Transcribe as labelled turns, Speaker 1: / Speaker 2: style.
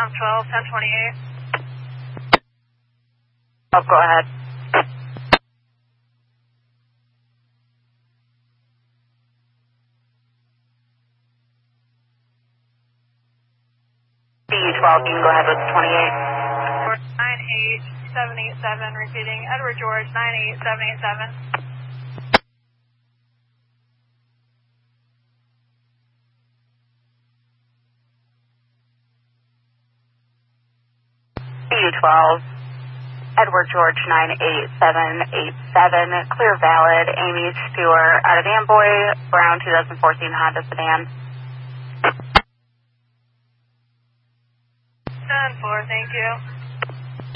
Speaker 1: 12, 1028.
Speaker 2: Oh, go ahead. BU12, you can go ahead with 28.
Speaker 1: 98787, repeating, Edward George, 98787.
Speaker 2: BU12, Edward George 98787, clear valid, Amy Stewart out of Amboy, Brown 2014 Honda sedan.
Speaker 1: 10-4, thank you.